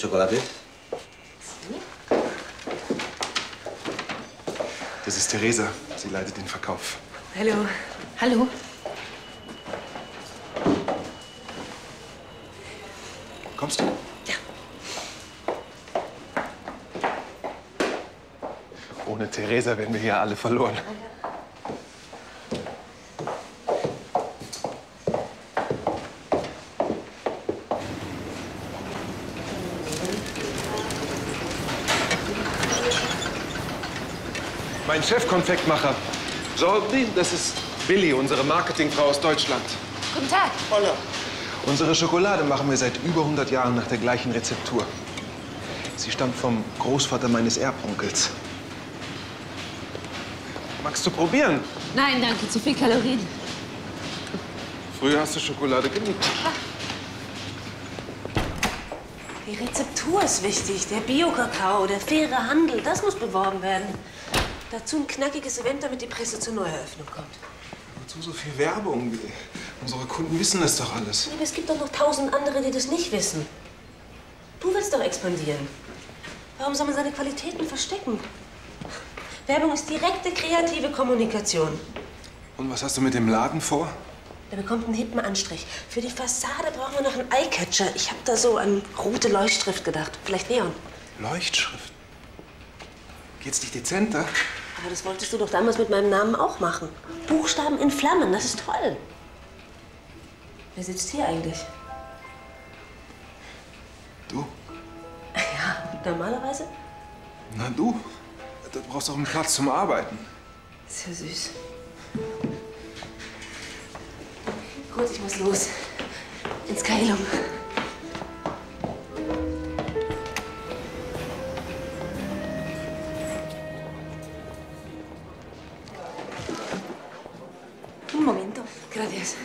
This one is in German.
Schokolade? Das ist Theresa. Sie leitet den Verkauf. Hallo. Hallo. Kommst du? Ja. Ohne Theresa wären wir hier alle verloren. Mein Chefkonfektmacher. Jordi, das ist Billy, unsere Marketingfrau aus Deutschland. Guten Tag. Hola. Unsere Schokolade machen wir seit über 100 Jahren nach der gleichen Rezeptur. Sie stammt vom Großvater meines Erbonkels. Magst du probieren? Nein, danke. Zu viel Kalorien. Früher hast du Schokolade geliebt. Die Rezeptur ist wichtig. Der Bio-Kakao, der faire Handel, das muss beworben werden. Dazu ein knackiges Event, damit die Presse zur Neueröffnung kommt. Wozu so viel Werbung? Unsere Kunden wissen das doch alles. Aber es gibt doch noch 1000 andere, die das nicht wissen. Du willst doch expandieren. Warum soll man seine Qualitäten verstecken? Werbung ist direkte, kreative Kommunikation. Und was hast du mit dem Laden vor? Der bekommt einen hippen Anstrich. Für die Fassade brauchen wir noch einen Eyecatcher. Ich habe da so an rote Leuchtschrift gedacht. Vielleicht Neon. Leuchtschrift? Geht's dich dezenter? Aber das wolltest du doch damals mit meinem Namen auch machen. Buchstaben in Flammen, das ist toll. Wer sitzt hier eigentlich? Du? Ja, normalerweise? Na du? Du brauchst auch einen Platz zum Arbeiten. Ist ja süß. Gut, ich muss los. Ins Kailum. Un momento. Gracias.